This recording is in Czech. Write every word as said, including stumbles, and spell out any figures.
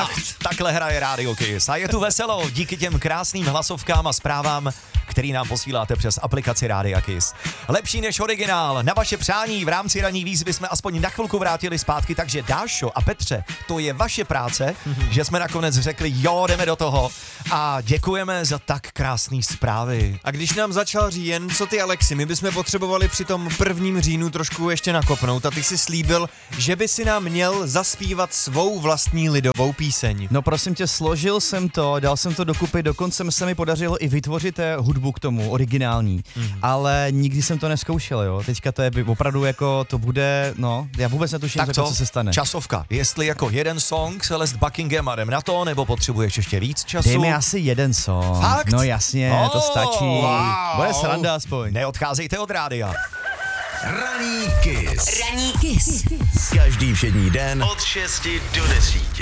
Takhle hraje Radio Kiss. A je tu veselo díky těm krásným hlasovkám a zprávám, který nám posíláte přes aplikaci Rádia Kiss. Lepší než originál. Na vaše přání v rámci ranní výzvy jsme aspoň na chvilku vrátili zpátky, takže Dášo a Petře, to je vaše práce, mm-hmm. že jsme nakonec řekli, jo, jdeme do toho. A děkujeme za tak krásný zprávy. A když nám začal říjen, co ty Alexi, my bychom potřebovali při tom prvním říjnu trošku ještě nakopnout a ty si slíbil, že by si nám měl zaspívat svou vlastní lidovou píseň. No prosím tě, složil jsem to, dal jsem to dokupy, dokonce se mi podařilo i vytvořit hudbu k tomu, originální, mm. ale nikdy jsem to neskoušel, jo. Teďka to je opravdu jako, to bude, no, já vůbec netuším, tak co se stane. Časovka, jestli jako jeden song Celeste Buckingham a jdem na to, nebo potřebuješ ještě víc času? Dej mi asi jeden song. Fakt? No jasně, oh, to stačí. Wow. Bude sranda aspoň. Neodcházejte od rádia. Ranní Kiss. Ranní Kiss. Každý všední den od šesti do desíti.